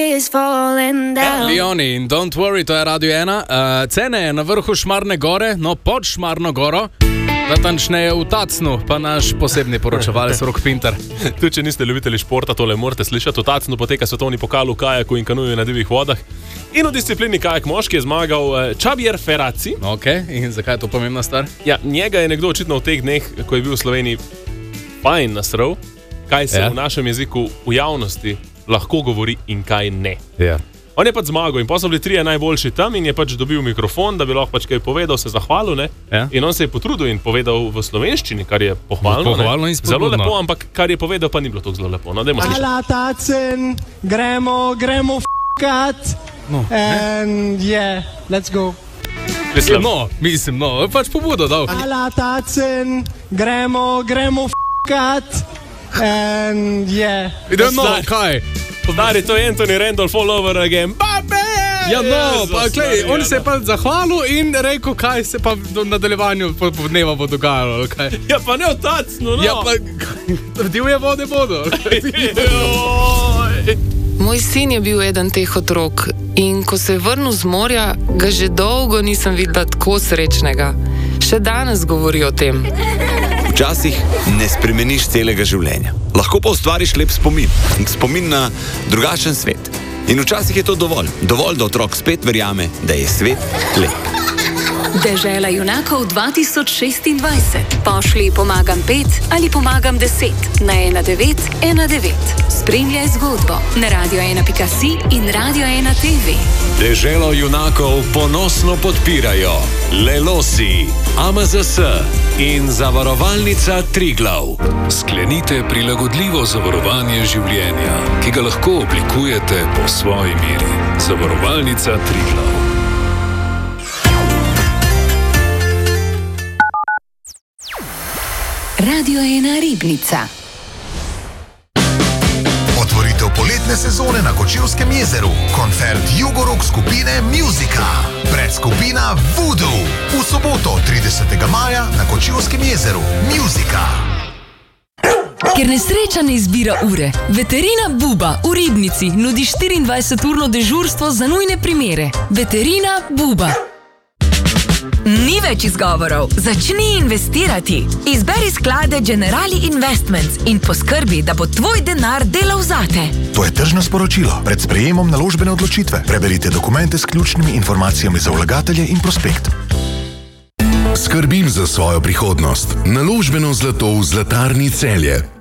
Leoni in Don't Worry, to je Radio 1. Cene je na vrhu Šmarne gore, no pod Šmarno goro, natančneje v Tacnu, pa naš posebni poročevalec Rok Pinter. Tudi če niste ljubitelji športa, tole morate slišati. V Tacnu poteka svetovni pokal v kajaku in kanuju na divjih vodah. In v disciplini kajak moški je zmagal Xavier Ferrazzi. Ok, in zakaj je to pomembna stvar? Ja, njega je nekdo očitno v teh dneh, ko je bil v Sloveniji fajn nasrl, kaj se v našem jeziku v javnosti lahko govori in kaj ne. Ja. On je pač zmagal in pa so bili trije najboljši tam in je pač dobil mikrofon, da bi lahko pač kaj povedal, se zahvalil, ne? Ja. In on se je potrudil in povedal v slovenščini, kar je pohvalno, in zelo lepo, ampak kar je povedal, pa ni bilo tako zelo lepo. No, dajmo slišati. Ala Tacen, gremo f***kat. No, and yeah, let's go. Mislim, pač pobudo dal. Ala Tacen, gremo f***kat. And yeah. Kaj? Stari, to je Anthony Randolph all over again. Babe! Ja, pa klej, on se je pa zahvalil in rekel, kaj se pa v nadaljevanju po dneva bo dogajalo. Kaj? Ja, pa ne v Tacnu, no. Ja, pa divje vode bodo. Moj sin je bil eden teh otrok in ko se je vrnil z morja, ga že dolgo nisem videla tako srečnega. Še danes govori o tem. Včasih ne spremeniš celega življenja. Lahko pa ustvariš lep spomin na drugačen svet. In včasih je to dovolj, da otrok spet verjame, da je svet lep. Dežela junakov 2026. Pošli pomagam 5 ali pomagam 10 na 1919. Spremljaj zgodbo na radio1.si in radio1.tv. Deželo junakov ponosno podpirajo Lelosi, AMZS in Zavarovalnica Triglav. Sklenite prilagodljivo zavarovanje življenja, ki ga lahko oblikujete po svoji meri. Zavarovalnica Triglav. Radio 1 Ribnica. Otvoritev poletne sezone na Kočevskem jezeru. Koncert Jugorok skupine Musica. Predskupina Voodoo. V soboto 30. maja na Kočevskem jezeru. Musica. Ker nesreča ne izbira ure, Veterina Buba v Ribnici nudi 24-urno dežurstvo za nujne primere. Veterina Buba. Ni več izgovorov, začni investirati. Izberi sklade Generali Investments in poskrbi, da bo tvoj denar delal zate. To je tržno sporočilo. Pred sprejemom naložbene odločitve preberite dokumente s ključnimi informacijami za vlagatelje in prospekt. Skrbim za svojo prihodnost. Naložbeno zlato v Zlatarni Celje.